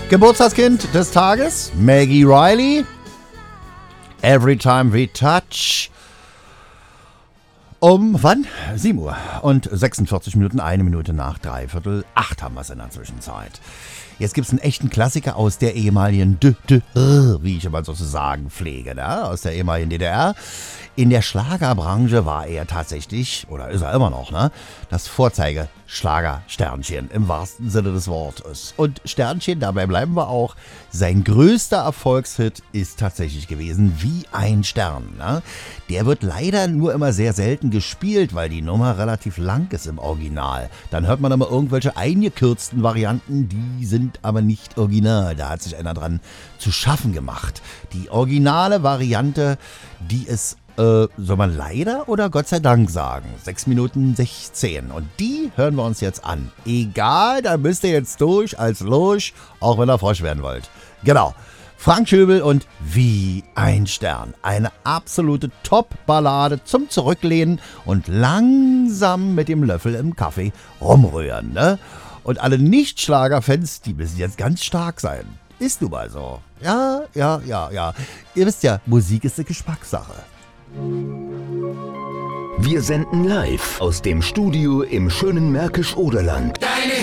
Geburtstagskind des Tages, Maggie Riley. Every Time We Touch. Wann? 7 Uhr und 46 Minuten, 1 Minute nach 7:45 haben wir es in der Zwischenzeit. Jetzt gibt es einen echten Klassiker aus der ehemaligen wie ich immer sozusagen pflege, ne? Aus der ehemaligen DDR. In der Schlagerbranche war er tatsächlich, oder ist er immer noch, ne? Das Vorzeige-Schlager-Sternchen im wahrsten Sinne des Wortes. Und Sternchen, dabei bleiben wir auch, sein größter Erfolgshit ist tatsächlich gewesen Wie ein Stern. Ne? Der wird leider nur immer sehr selten gespielt, weil die Nummer relativ lang ist im Original. Dann hört man immer irgendwelche eingekürzten Varianten, die sind aber nicht original. Da hat sich einer dran zu schaffen gemacht. Die originale Variante, die ist soll man leider oder Gott sei Dank sagen? 6 Minuten 16. Und die hören wir uns jetzt an. Egal, da müsst ihr jetzt durch als Lurch, auch wenn ihr Frosch werden wollt. Genau. Frank Schöbel und Wie ein Stern. Eine absolute Top-Ballade zum Zurücklehnen und langsam mit dem Löffel im Kaffee rumrühren. Ne? Und alle Nicht-Schlager-Fans, die müssen jetzt ganz stark sein. Ist nun mal so. Ja. Ihr wisst ja, Musik ist eine Geschmackssache. Wir senden live aus dem Studio im schönen Märkisch-Oderland. Deine